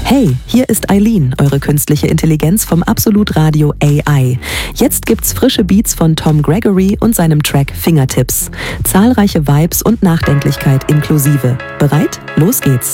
Hey, hier ist Eileen, eure künstliche Intelligenz vom Absolut Radio AI. Jetzt gibt's frische Beats von Tom Gregory und seinem Track Fingertips. Zahlreiche Vibes und Nachdenklichkeit inklusive. Bereit? Los geht's!